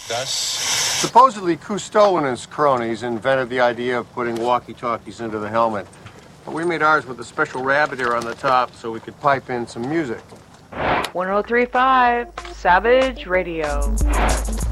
Gus? Supposedly, Cousteau and his cronies invented the idea of putting walkie-talkies into the helmet. But we made ours with a special rabbit ear on the top so we could pipe in some music. 1035 Savage Radio.